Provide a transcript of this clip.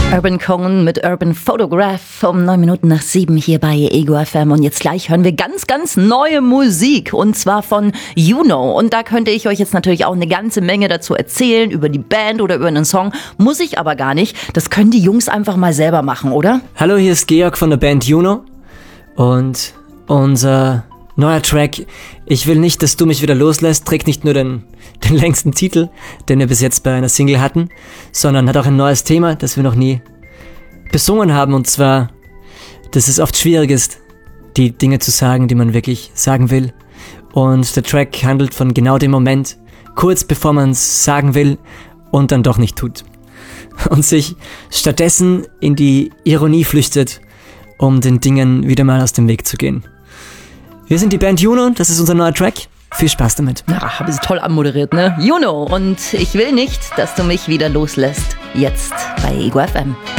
Urban Cone mit Urban Photograph um 9 Minuten nach 7 hier bei Ego FM. Und jetzt gleich hören wir ganz, ganz neue Musik. Und zwar von Juno. Und da könnte ich euch jetzt natürlich auch eine ganze Menge dazu erzählen, über die Band oder über einen Song. Muss ich aber gar nicht. Das können die Jungs einfach mal selber machen, oder? Hallo, hier ist Georg von der Band Juno. Und unser neuer Track, Ich will nicht, dass du mich wieder loslässt, trägt nicht nur den längsten Titel, den wir bis jetzt bei einer Single hatten, sondern hat auch ein neues Thema, das wir noch nie besungen haben. Und zwar, dass es oft schwierig ist, die Dinge zu sagen, die man wirklich sagen will. Und der Track handelt von genau dem Moment, kurz bevor man es sagen will und dann doch nicht tut. Und sich stattdessen in die Ironie flüchtet, um den Dingen wieder mal aus dem Weg zu gehen. Wir sind die Band Juno, das ist unser neuer Track. Viel Spaß damit. Ja, habe ich toll anmoderiert, ne? Juno, und ich will nicht, dass du mich wieder loslässt. Jetzt bei Ego FM.